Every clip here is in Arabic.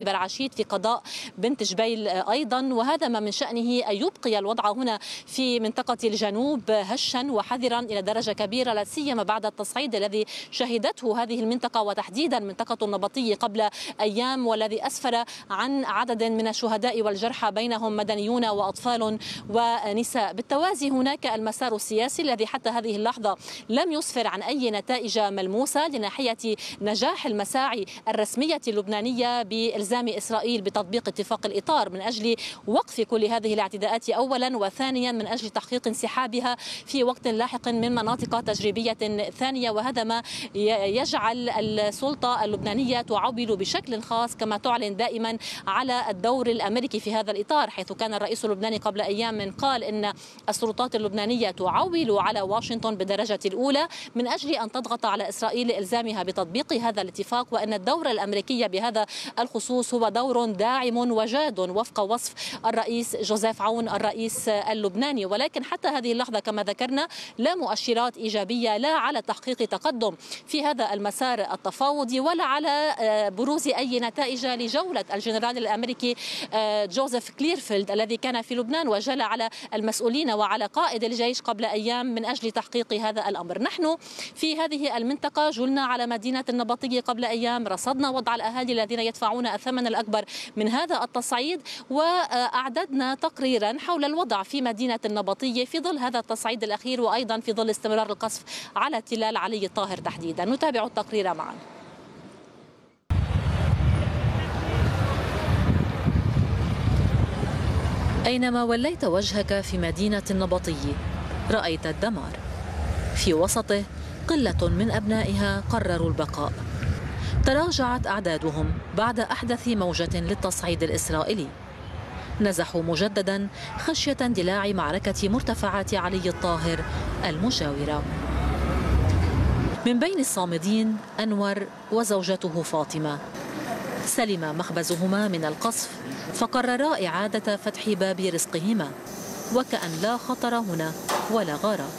برعشيد في قضاء بنت جبيل أيضا، وهذا ما من شأنه أن يبقي الوضع هنا في منطقة الجنوب هشا وحذرا إلى درجة كبيرة، لا سيما بعد التصعيد الذي شهدته هذه المنطقة وتحديدا منطقة النبطية قبل أيام، والذي أسفر عن عدد من الشهداء والجرحى بينهم مدنيون وأطفال ونساء. بالتوازي هناك المسار السياسي الذي حتى هذه اللحظة لم يسفر عن أي نتائج ملموسة لناحية نجاح المساعي الرسمية اللبنانية بإلزام إسرائيل بتطبيق اتفاق الإطار من أجل وقف كل هذه الاعتداءات أولا، وثانيا من أجل تحقيق انسحابها في وقت لاحق من مناطق تجريبية ثانية. وهذا ما يجعل السلطة اللبنانية تعول بشكل خاص كما تعلن دائما على الدور الأمريكي في هذا الإطار، حيث كان الرئيس اللبناني قبل أيام قال إن السلطات اللبنانية تعول على واشنطن بالدرجة الأولى من أجل أن تضغط على إسرائيل لإلزامها بتطبيق هذا الاتفاق، وأن الدور الأمريكي بهذا الخصوص هو دور داعم وجاد وفق وصف الرئيس جوزيف عون الرئيس اللبناني. ولكن حتى هذه اللحظة كما ذكرنا لا مؤشرات إيجابية لا على تحقيق تقدم في هذا المسار التفاوضي ولا على بروز أي نتائج لجولة الجنرال الأمريكي جوزيف كليرفيلد الذي كان في لبنان وجل على المسؤولين وعلى قائد الجيش قبل أيام من أجل تحقيق هذا الأمر. نحن في هذه المنطقة جلنا على مدينة النبطية قبل أيام، رصدنا وضع الأهالي الذين يدفعون الثمن الأكبر من هذا التصعيد، وأعددنا تقريرا حول الوضع في مدينة النبطية في ظل هذا التصعيد الأخير، وأيضا في ظل استمرار القصف على تلال علي الطاهر تحديدا. نتابع التقرير معا. أينما وليت وجهك في مدينة النبطية رأيت الدمار، في وسطه قلة من أبنائها قرروا البقاء. تراجعت أعدادهم بعد أحدث موجة للتصعيد الإسرائيلي، نزحوا مجددا خشية اندلاع معركة مرتفعات علي الطاهر المجاورة. من بين الصامدين أنور وزوجته فاطمة، سلم مخبزهما من القصف فقررا إعادة فتح باب رزقهما وكأن لا خطر هنا ولا غارة.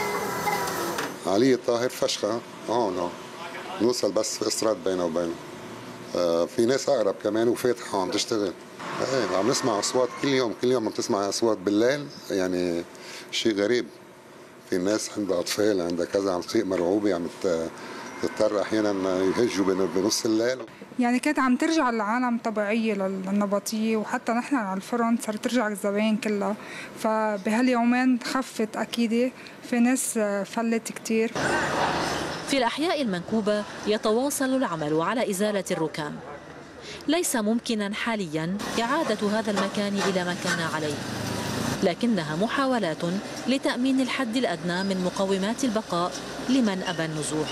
علي الطاهر فشخة هون نوصل بس في إسراد بينه وبينه. في ناس أقرب كمان وفاتحة عم تشتغل. عم نسمع أصوات كل يوم عم تسمع أصوات بالليل، يعني شيء غريب. في ناس عندها أطفال عندها كذا عم تصير مرعوبة، عم تضطر أحيانا يهجوا بنص الليل. يعني كانت عم ترجع العالم طبيعية للنبطية، وحتى نحن على الفرن صار ترجع الزباين كلها، فبهاليومين خفت أكيد، في ناس فلت كتير. في الأحياء المنكوبة يتواصل العمل على إزالة الركام. ليس ممكنا حاليا إعادة هذا المكان إلى ما كان عليه، لكنها محاولات لتأمين الحد الأدنى من مقومات البقاء لمن أبى النزوح.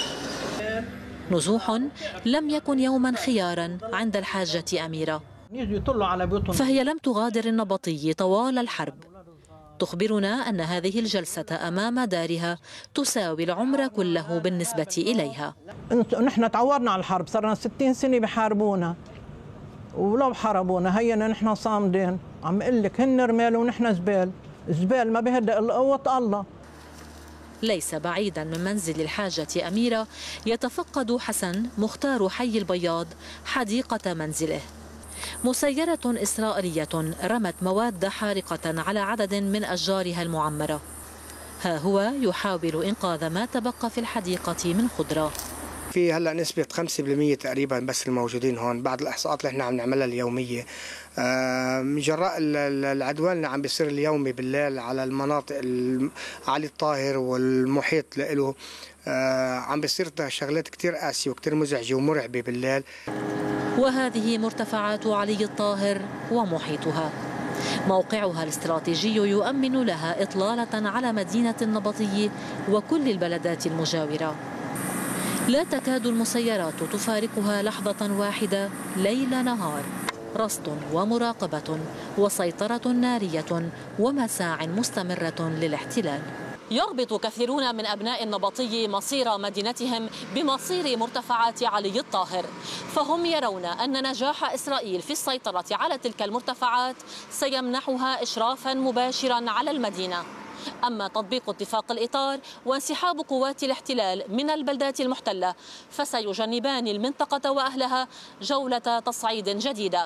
نزوح لم يكن يوما خيارا عند الحاجة أميرة، فهي لم تغادر النبطي طوال الحرب. تخبرنا أن هذه الجلسة أمام دارها تساوي العمر كله بالنسبة إليها. نحن تعورنا على الحرب، صرنا 60 سنة بحاربونا، ولو حاربونا هينا نحن صامدين. عم اقول لك هن رمال ونحن زبال، زبال ما بهدأ إلا قوة الله. ليس بعيدا من منزل الحاجة أميرة يتفقد حسن مختار حي البياض حديقة منزله. مسيرة إسرائيلية رمت مواد حارقة على عدد من أشجارها المعمرة. ها هو يحاول إنقاذ ما تبقى في الحديقة من خضرة. في هلا نسبة 5% تقريبا بس الموجودين هون بعد الإحصاءات اللي احنا عم نعملها اليومية، من جراء العدوان اللي عم بيصير اليومي بالليل على المناطق علي الطاهر والمحيط له. عم بيصير شغلات كتير قاسية وكتير مزعجة ومرعبة بالليل. وهذه مرتفعات علي الطاهر ومحيطها، موقعها الاستراتيجي يؤمن لها إطلالة على مدينة النبطية وكل البلدات المجاورة. لا تكاد المسيرات تفارقها لحظة واحدة ليل نهار، رصد ومراقبة وسيطرة نارية ومساع مستمرة للاحتلال. يربط كثيرون من أبناء النبطي مصير مدينتهم بمصير مرتفعات علي الطاهر، فهم يرون أن نجاح إسرائيل في السيطرة على تلك المرتفعات سيمنحها إشرافا مباشرا على المدينة. أما تطبيق اتفاق الإطار وانسحاب قوات الاحتلال من البلدات المحتلة فسيجنبان المنطقة وأهلها جولة تصعيد جديدة.